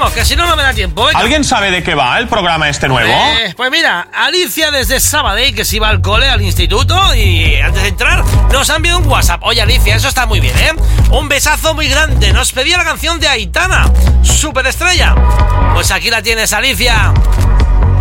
vamos, que si no, no me da tiempo. Venga. ¿Alguien sabe de qué va el programa este nuevo? Pues mira, Alicia desde Sabadell, que se iba al cole, al instituto, y antes de entrar nos ha enviado un WhatsApp. Oye, Alicia, eso está muy bien, ¿eh? Un besazo muy grande. Nos pedía la canción de Aitana, Superestrella. Pues aquí la tienes, Alicia.